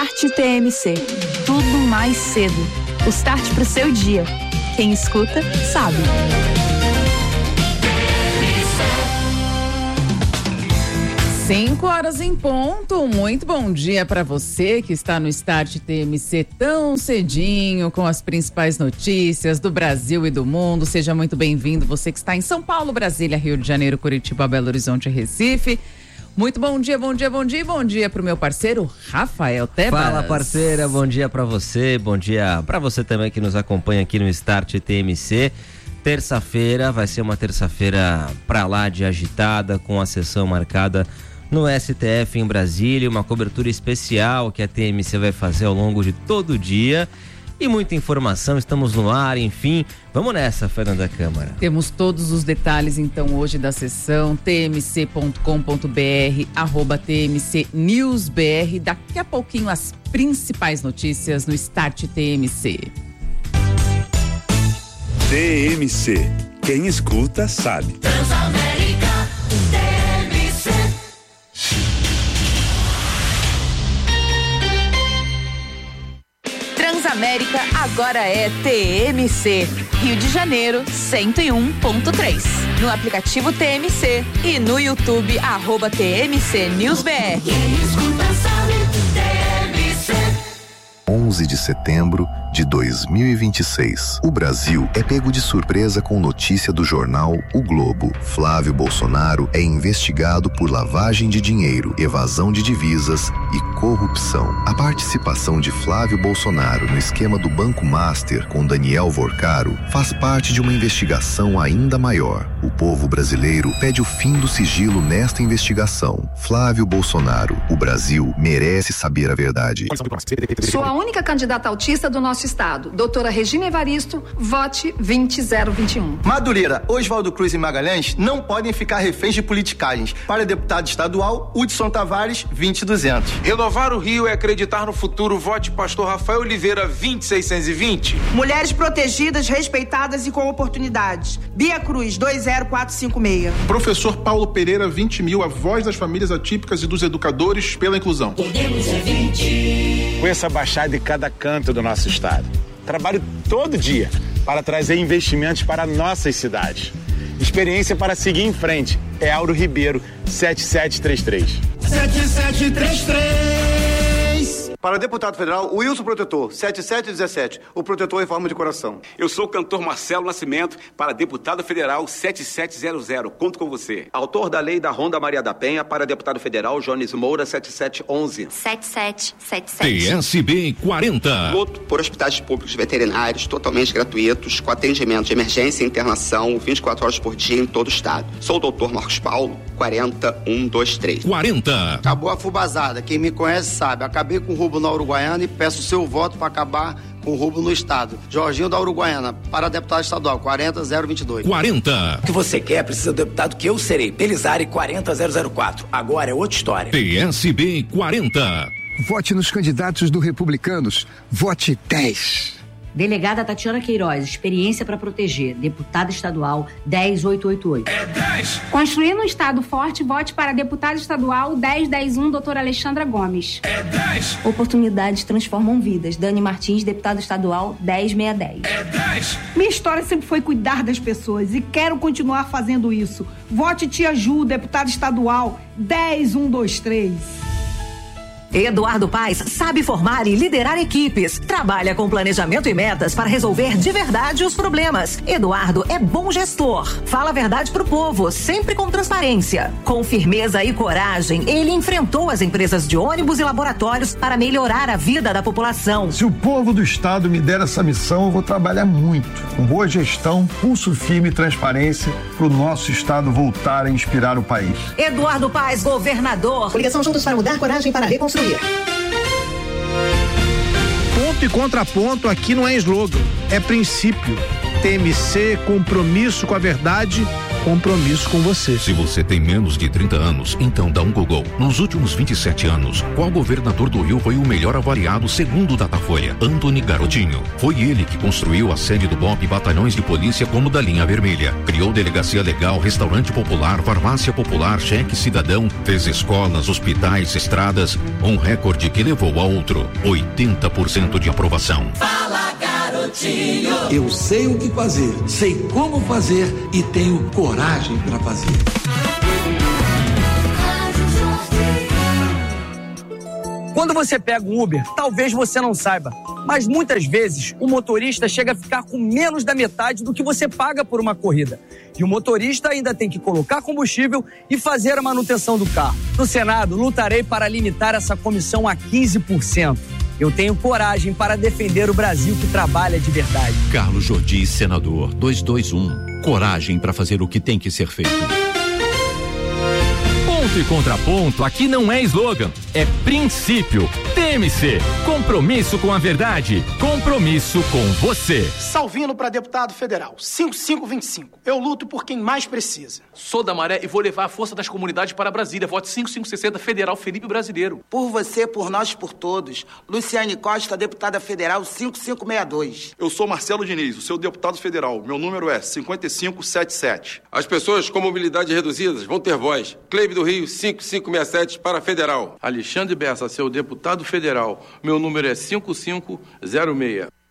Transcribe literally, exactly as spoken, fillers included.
Start T M C. Tudo mais cedo. O start pro seu dia. Quem escuta, sabe. Cinco horas em ponto, muito bom dia para você que está no Start T M C tão cedinho com as principais notícias do Brasil e do mundo. Seja muito bem-vindo, você que está em São Paulo, Brasília, Rio de Janeiro, Curitiba, Belo Horizonte e Recife. Muito bom dia, bom dia, bom dia e bom dia pro meu parceiro Rafael Tebas. Fala, parceira, bom dia para você, bom dia para você também que nos acompanha aqui no Start T M C. Terça-feira vai ser uma terça-feira pra lá de agitada, com a sessão marcada no S T F em Brasília, uma cobertura especial que a T M C vai fazer ao longo de todo o dia. E muita informação, estamos no ar, enfim. Vamos nessa, Fernanda Câmara. Temos todos os detalhes, então, hoje da sessão, t m c ponto com ponto b r, arroba T M C News B R. Daqui a pouquinho, as principais notícias no Start T M C. T M C. Quem escuta, sabe. Transamérica, T M C. Transamérica agora é T M C. Rio de Janeiro, cento e um ponto três. No aplicativo T M C e no YouTube, arroba T M C News B R. Quem escuta sabe, T M C. onze de setembro de dois mil e vinte e seis. O Brasil é pego de surpresa com notícia do jornal O Globo. Flávio Bolsonaro é investigado por lavagem de dinheiro, evasão de divisas e corrupção. A participação de Flávio Bolsonaro no esquema do Banco Master com Daniel Vorcaro faz parte de uma investigação ainda maior. O povo brasileiro pede o fim do sigilo nesta investigação. Flávio Bolsonaro, o Brasil merece saber a verdade. Sou a única candidata autista do nosso estado. Doutora Regina Evaristo, vote vinte zero vinte e um. Madureira, Oswaldo Cruz e Magalhães não podem ficar reféns de politicagens. Para deputado estadual, Hudson Tavares, vinte duzentos. Renovar o Rio é acreditar no futuro. Vote Pastor Rafael Oliveira, vinte seiscentos e vinte. Mulheres protegidas, respeitadas e com oportunidades. Bia Cruz, dois zero quatro cinco seis. Professor Paulo Pereira, vinte mil, a voz das famílias atípicas e dos educadores pela inclusão. Podemos é vinte. Conheço a Baixada de cada canto do nosso estado. Trabalho todo dia para trazer investimentos para nossas cidades. Experiência para seguir em frente. É Auro Ribeiro, sete sete três três. sete sete três três. Para deputado federal, Wilson Protetor, sete sete um sete. O protetor em forma de coração. Eu sou o cantor Marcelo Nascimento, para deputado federal sete sete zero zero. Conto com você. Autor da lei da Ronda Maria da Penha, para deputado federal Jones Moura, sete sete um um. sete sete sete sete. T S B quarenta. Luto por hospitais públicos veterinários totalmente gratuitos, com atendimento de emergência e internação vinte e quatro horas por dia em todo o estado. Sou o doutor Marcos Paulo, quarenta um vinte e três. quarenta. Acabou a fubazada. Quem me conhece sabe. Acabei com o roubo na Uruguaiana e peço seu voto para acabar com o roubo no estado. Jorginho da Uruguaiana, para deputado estadual, quarenta zero vinte e dois. quarenta. O que você quer precisa do deputado que eu serei. Pelizari quarenta zero zero quatro. Agora é outra história. T S B quarenta. Vote nos candidatos do Republicanos. Vote dez. Delegada Tatiana Queiroz, experiência para proteger. Deputada estadual dez oito oito oito. É dez. Construindo um estado forte, vote para deputada estadual dez dez um, doutora Alexandra Gomes. É dez. Oportunidades transformam vidas. Dani Martins, deputada estadual dez seiscentos e dez. É dez. Minha história sempre foi cuidar das pessoas e quero continuar fazendo isso. Vote Tia Ju, deputada estadual dez um dois três. Eduardo Paes sabe formar e liderar equipes. Trabalha com planejamento e metas para resolver de verdade os problemas. Eduardo é bom gestor. Fala a verdade pro povo, sempre com transparência. Com firmeza e coragem, ele enfrentou as empresas de ônibus e laboratórios para melhorar a vida da população. Se o povo do estado me der essa missão, eu vou trabalhar muito. Com boa gestão, pulso firme e transparência para o nosso estado voltar a inspirar o país. Eduardo Paes, governador. Coligação Juntos para Mudar, coragem para reconstruir. Ponto e contraponto aqui não é slogan, é princípio. T M C, compromisso com a verdade compromisso com você. Se você tem menos de trinta anos, então dá um Google. Nos últimos vinte e sete anos, qual governador do Rio foi o melhor avaliado segundo o Datafolha? Antony Garotinho. Foi ele que construiu a sede do B O P e batalhões de polícia como da linha vermelha. Criou delegacia legal, restaurante popular, farmácia popular, cheque cidadão, fez escolas, hospitais, estradas, um recorde que levou a outro. oitenta por cento de aprovação. Fala, garotinho. Eu sei o que fazer, sei como fazer e tenho coragem para fazer. Quando você pega um Uber, talvez você não saiba, mas muitas vezes o motorista chega a ficar com menos da metade do que você paga por uma corrida. E o motorista ainda tem que colocar combustível e fazer a manutenção do carro. No Senado, lutarei para limitar essa comissão a quinze por cento. Eu tenho coragem para defender o Brasil que trabalha de verdade. Carlos Jordi, senador, duzentos e vinte e um. Coragem para fazer o que tem que ser feito. Ponto e contraponto aqui não é slogan, é princípio. T M C, compromisso com a verdade, compromisso com você. Salvino para deputado federal, cinco cinco vinte e cinco. Eu luto por quem mais precisa. Sou da Maré e vou levar a força das comunidades para Brasília. Vote cinco cinco sessenta Federal Felipe Brasileiro. Por você, por nós, por todos. Luciane Costa, deputada federal cinco cinco seis dois. Eu sou Marcelo Diniz, o seu deputado federal. Meu número é cinco cinco sete sete. As pessoas com mobilidade reduzidas vão ter voz. Cleibe do Rio, cinco cinco seis sete para federal. Alexandre Bessa, seu deputado federal. Meu número é cinco cinco zero seis.